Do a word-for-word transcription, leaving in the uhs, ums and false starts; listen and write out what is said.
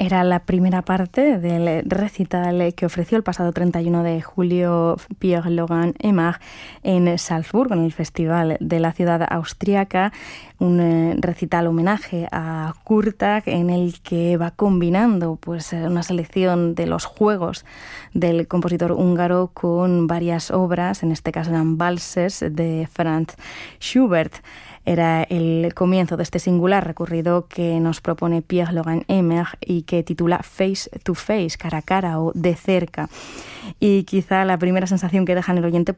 Era la primera parte del recital que ofreció el pasado treinta y uno de julio Pierre Logan Aimard en Salzburgo, en el Festival de la ciudad austríaca. Un recital homenaje a Kurtág en el que va combinando pues una selección de los juegos del compositor húngaro con varias obras, en este caso eran valses de Franz Schubert. Era el comienzo de este singular recorrido que nos propone Pierre Logan Aimard y que titula Face to Face, cara a cara o de cerca. Y quizá la primera sensación que deja en el oyente